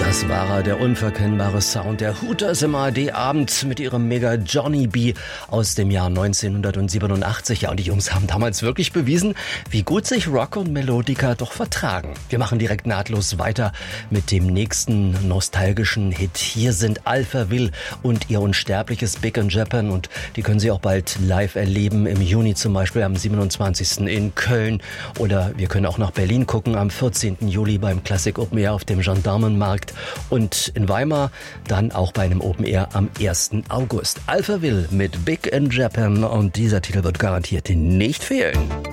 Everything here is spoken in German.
Das war der unverkennbare Sound der Hooters im ARD-Abend mit ihrem Mega Johnny B aus dem Jahr 1987. Ja, und die Jungs haben damals wirklich bewiesen, wie gut sich Rock und Melodica doch vertragen. Wir machen direkt nahtlos weiter mit dem nächsten nostalgischen Hit. Hier sind Alphaville und ihr unsterbliches Big in Japan, und die können Sie auch bald live erleben, im Juni zum Beispiel am 27. in Köln, oder wir können auch nach Berlin gucken am 14. Juli beim Classic Open Air auf dem Gendarmenmarkt. Und in Weimar dann auch bei einem Open Air am 1. August. Alphaville mit Big in Japan, und dieser Titel wird garantiert nicht fehlen.